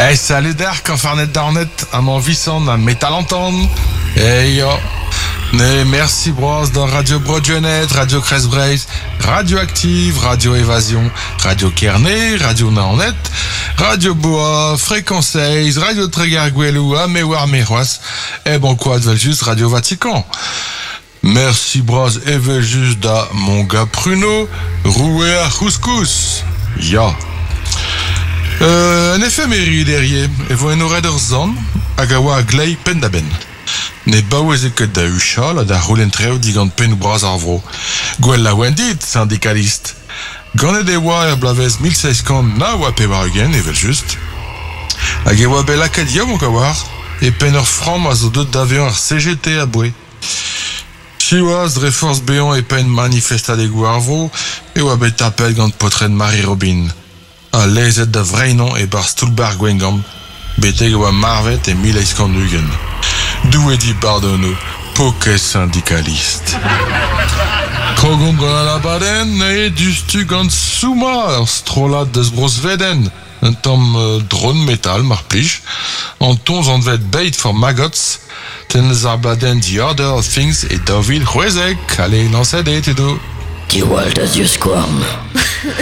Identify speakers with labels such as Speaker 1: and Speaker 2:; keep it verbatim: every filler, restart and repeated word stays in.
Speaker 1: Hey, salut d'Arc, en farnet d'Arnet, à mon visson, à métal entendre. Hey yo. Ne merci bros dans Radio Brodionet, Radio Cresbrace, Radio Active, Radio Évasion, Radio Kerné, Radio Naonet, Radio Bois, Fréquence seize, Radio Trégarguelou, Améouar Méroas, et bon quoi de juste Radio Vatican. Merci bros, et veut juste da mon gars Pruno, roué à couscous. Ya. Euh, un éphémérie derrière, et vous en aurez d'orzan, agawa glei pendaben. Ne baoueze ket da uchal, da roulentreo digant pen ou bras arvro. Gwell la wendit, syndicaliste. Gant de oa er blavez mille seiskant na oa pe war ugen, evel just. Hag e oa bella ket ya mon kawar, e pen ur fram a zo deut d'avion ar C G T a boe. Chioaz dre force beon e pen manifesta de arvro, e oa bet tapel gant potren Marie Robin. A lezet da vreinon e bar stoulbar gwengam, beteg oa marvet e mille eiskant ugen. D'où est dit pardonne, poké syndicaliste. Krogon gant la baden, e dustu gant souma, ur strolat deus bros veden, un tom euh, drone metal, mar plij, an tons an vet bait for maggots, ten eus ar baden the order of things e David Huezek, allez, lancedet edo.
Speaker 2: Die Walters you squirm.